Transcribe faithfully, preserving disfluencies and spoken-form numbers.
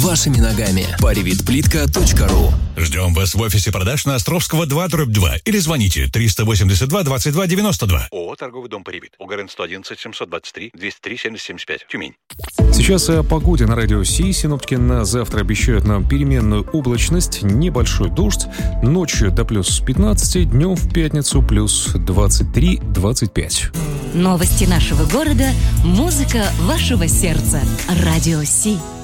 вашими ногами. паривитплитка точка ру. Ждем вас в офисе продаж на Островского два дробь два или звоните триста восемьдесят два двадцать два девяносто два. ООО «Торговый дом Паривит». УГРН сто одиннадцать семьсот двадцать три двести три семьдесят семьдесят пять. Тюмень. Сейчас о погоде на радио Си. Синоптики на завтра обещают нам переменную облачность, небольшой дождь. Ночью до плюс пятнадцати, днем в пятницу плюс двадцать три двадцать пять. Новости нашего города, музыка вашего сердца. Радио Си.